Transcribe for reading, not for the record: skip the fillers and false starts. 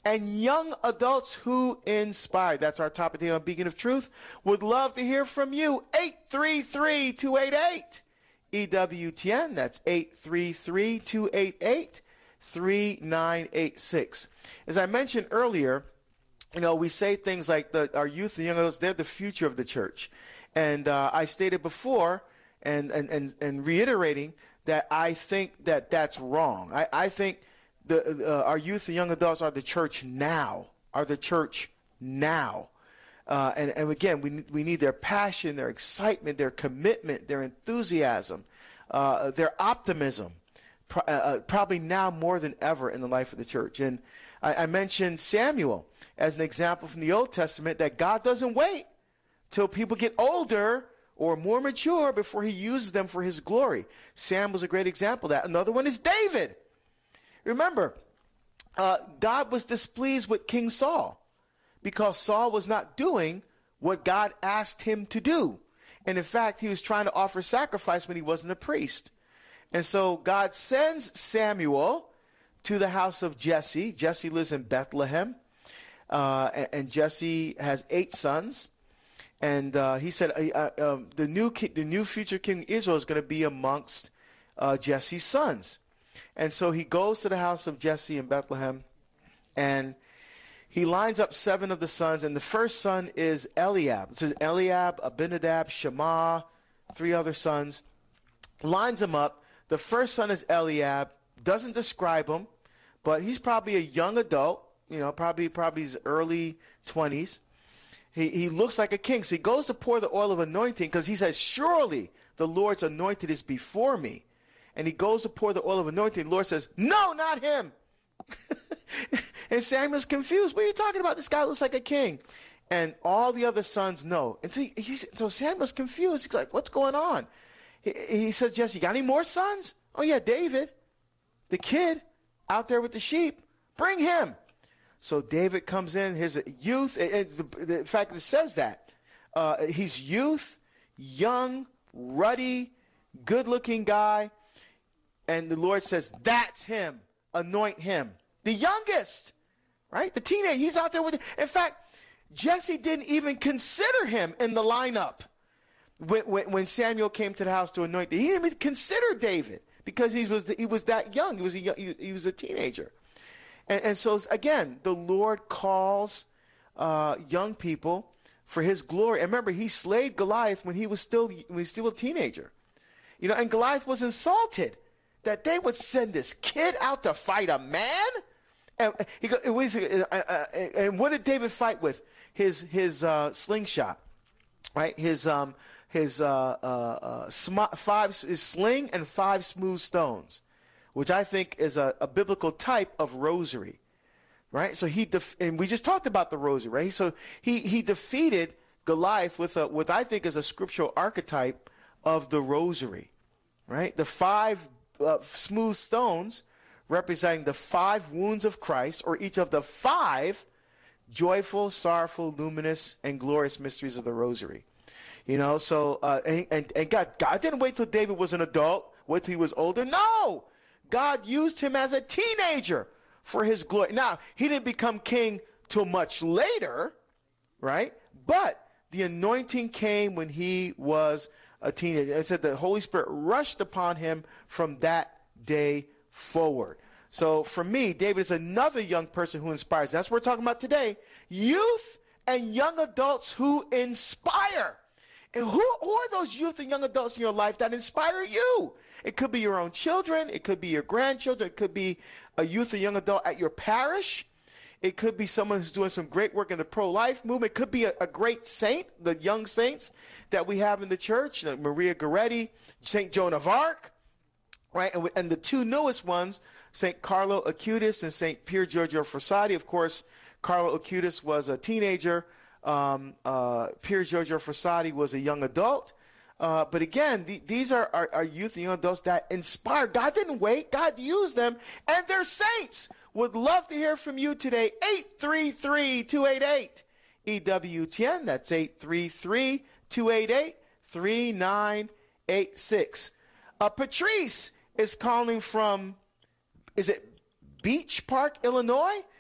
and young adults who inspire. That's our topic today on Beacon of Truth. Would love to hear from you. 833-288-EWTN. That's 833-288-3986. As I mentioned earlier, we say things like our youth and young adults, they're the future of the church. And I stated before and reiterating that I think that that's wrong. I think our youth and young adults are the church now, And again, we need their passion, their excitement, their commitment, their enthusiasm, their optimism, probably now more than ever in the life of the church. And I mentioned Samuel as an example from the Old Testament, that God doesn't wait till people get older or more mature before he uses them for his glory. Samuel's a great example of that. Another one is David. Remember, God was displeased with King Saul because Saul was not doing what God asked him to do. And in fact, he was trying to offer sacrifice when he wasn't a priest. And so God sends Samuel to the house of Jesse. Jesse lives in Bethlehem. And Jesse has 8 sons. And he said the new future king of Israel is going to be amongst Jesse's sons. And so he goes to the house of Jesse in Bethlehem, and he lines up 7 of the sons. And the first son is Eliab. It says Eliab, Abinadab, Shammah, 3 other sons. Lines them up. The first son is Eliab. Doesn't describe him, but he's probably a young adult. Probably his early 20s. He looks like a king. So he goes to pour the oil of anointing because he says, surely the Lord's anointed is before me. And he goes to pour the oil of anointing. The Lord says, no, not him. And Samuel's confused. What are you talking about? This guy looks like a king. And all the other sons know. And so Samuel's confused. He's like, what's going on? He says, Jesse, you got any more sons? Oh, yeah, David, the kid out there with the sheep. Bring him. So David comes in, his youth. In fact, it says that. He's youth, young, ruddy, good-looking guy. And the Lord says, that's him. Anoint him. The youngest, right? The teenager. He's out there with him. In fact, Jesse didn't even consider him in the lineup when Samuel came to the house to anoint him. He didn't even consider David because he was that young. He was a teenager. And so, again, the Lord calls young people for his glory. And remember, he slayed Goliath when he was still a teenager. And Goliath was insulted that they would send this kid out to fight a man. And what did David fight with? His slingshot, right? His sling and 5 smooth stones, which I think is a biblical type of rosary, right? So and we just talked about the rosary, right? So he defeated Goliath with what I think is a scriptural archetype of the rosary, right? The 5 smooth stones representing the 5 wounds of Christ, or each of the 5 joyful, sorrowful, luminous, and glorious mysteries of the rosary. So and God didn't wait till David was an adult, wait till he was older. No, God used him as a teenager for his glory. Now, he didn't become king till much later, right? But the anointing came when he was a teenager. It said the Holy Spirit rushed upon him from that day forward. So for me, David is another young person who inspires. That's what we're talking about today. Youth and young adults who inspire. And who are those youth and young adults in your life that inspire you? It could be your own children. It could be your grandchildren. It could be a youth or young adult at your parish. It could be someone who's doing some great work in the pro-life movement. It could be a great saint, the young saints that we have in the church, like Maria Goretti, St. Joan of Arc, right? And the 2 newest ones, St. Carlo Acutis and St. Pier Giorgio Frassati. Of course, Carlo Acutis was a teenager. Pier Giorgio Frassati was a young adult. But again, these are our youth and young adults that inspire. God didn't wait. God used them, and they're saints. Would love to hear from you today. 833-288-EWTN. That's 833-288-3986. Patrice is calling from, is it Beach Park, Illinois?